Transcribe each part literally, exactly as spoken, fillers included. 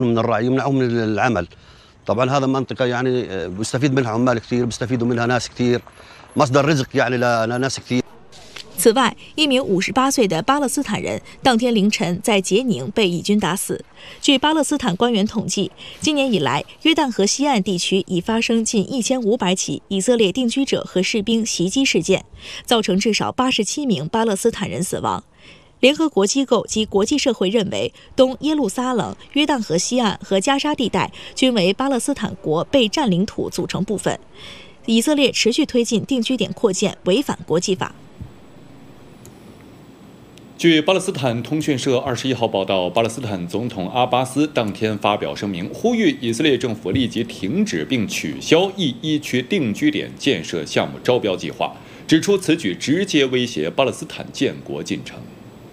من الرعي يمنعهم من العمل. طبعا هذا منطقة يعني بيستفيد منها عمال كثير، بيستفيدوا منها ناس كثير، مصدر رزق يعني لناس كثير。 此外，一名五十八岁的巴勒斯坦人当天凌晨在杰宁被以军打死。据巴勒斯坦官员统计，今年以来，约旦河西岸地区已发生近一千五百起以色列定居者和士兵袭击事件，造成至少八十七名巴勒斯坦人死亡。联合国机构及国际社会认为，东耶路撒冷、约旦河西岸和加沙地带均为巴勒斯坦国被占领土组成部分。以色列持续推进定居点扩建，违反国际法。 据巴勒斯坦通讯社二十一号报道，巴勒斯坦总统阿巴斯当天发表声明，呼吁以色列政府立即停止并取消 E 一区定居点建设项目招标计划，指出此举直接威胁巴勒斯坦建国进程。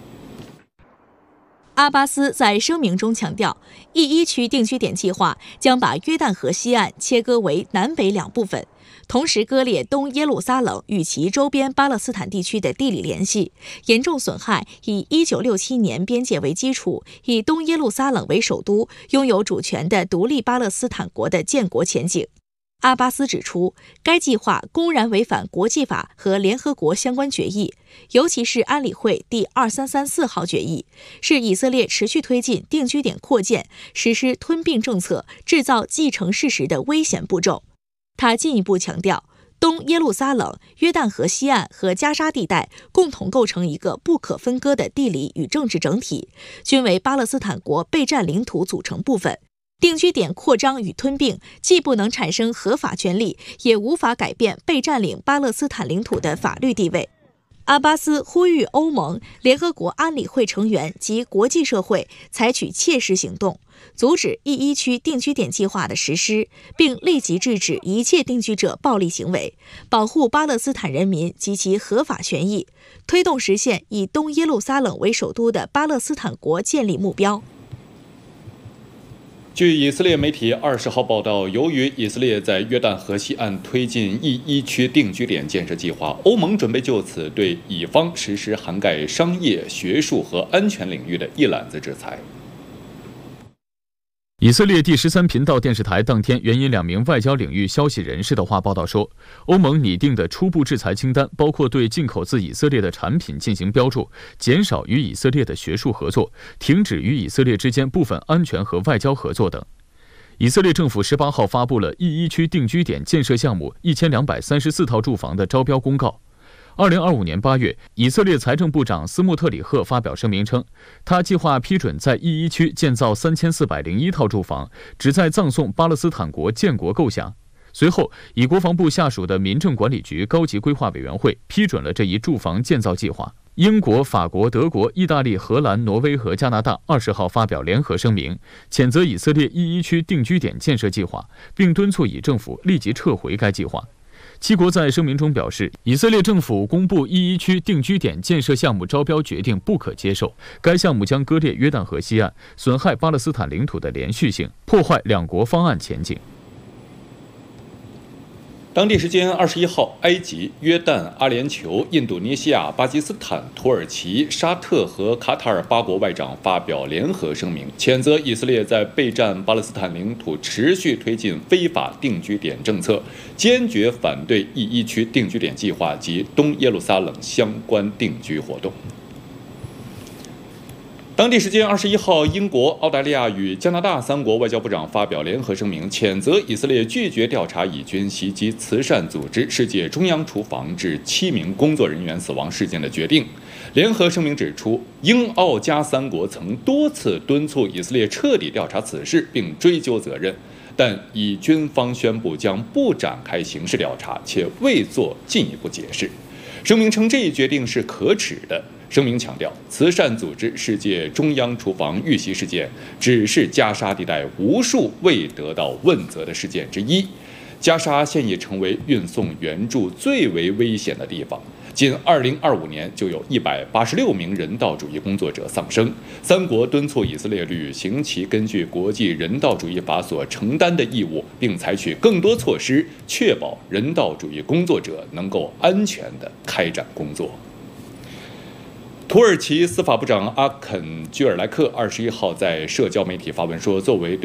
阿巴斯在声明中强调 ，E 一区定居点计划将把约旦河西岸切割为南北两部分，同时割裂东耶路撒冷与其周边巴勒斯坦地区的地理联系，严重损害以一九六七年边界为基础、以东耶路撒冷为首都、拥有主权的独立巴勒斯坦国的建国前景。 阿巴斯指出，该计划公然违反国际法和联合国相关决议，尤其是安理会第二三三四号决议，是以色列持续推进定居点扩建、实施吞并政策、制造既成事实的危险步骤。他进一步强调，东耶路撒冷、约旦河西岸和加沙地带共同构成一个不可分割的地理与政治整体，均为巴勒斯坦国备战领土组成部分。 定居点扩张与吞并既不能产生合法权利，也无法改变被占领巴勒斯坦领土的法律地位。阿巴斯呼吁欧盟、联合国安理会成员及国际社会采取切实行动，阻止 E 一区定居点计划的实施，并立即制止一切定居者暴力行为，保护巴勒斯坦人民及其合法权益，推动实现以东耶路撒冷为首都的巴勒斯坦国建立目标。 据以色列媒体二十号报道，由于以色列在约旦河西岸推进 E 一区定居点建设计划，欧盟准备就此对以方实施涵盖商业、学术和安全领域的一揽子制裁。 以色列第十三频道电视台当天援引两名外交领域消息人士的话报道说，欧盟拟定的初步制裁清单包括对进口自以色列的产品进行标注、减少与以色列的学术合作、停止与以色列之间部分安全和外交合作等。以色列政府十八号发布了 E 一区定居点建设项目一千两百三十四套住房的招标公告。 二零二五年八月，以色列财政部长斯穆特里赫发表声明称，他计划批准在 E 一区建造三千四百零一套住房，旨在葬送巴勒斯坦国建国构想。随后，以国防部下属的民政管理局高级规划委员会批准了这一住房建造计划。英国、法国、德国、意大利、荷兰、挪威和加拿大二十号发表联合声明，谴责以色列 E 一区定居点建设计划，并敦促以政府立即撤回该计划。 七国在声明中表示，以色列政府公布 E 一区定居点建设项目招标决定不可接受。该项目将割裂约旦河西岸，损害巴勒斯坦领土的连续性，破坏两国方案前景。 当地时间二十一号，埃及、约旦、阿联酋、印度尼西亚、巴基斯坦、土耳其、沙特和卡塔尔八国外长发表联合声明，谴责以色列在备战巴勒斯坦领土持续推进非法定居点政策，坚决反对 E 一区定居点计划及东耶路撒冷相关定居活动。 当地时间二十一号，英国、澳大利亚与加拿大三国外交部长发表联合声明，谴责以色列拒绝调查以军袭击慈善组织世界中央厨房致七名工作人员死亡事件的决定。联合声明指出，英、澳、加三国曾多次敦促以色列彻底调查此事并追究责任，但以军方宣布将不展开刑事调查，且未作进一步解释。声明称这一决定是可耻的。 声明强调，慈善组织世界中央厨房遇袭事件只是加沙地带无数未得到问责的事件之一。加沙现已成为运送援助最为危险的地方，仅二零二五年就有一百八十六名人道主义工作者丧生。三国敦促以色列履行其根据国际人道主义法所承担的义务，并采取更多措施，确保人道主义工作者能够安全地开展工作。 土耳其司法部长阿肯·居尔莱克二十一号在社交媒体发文说，作为对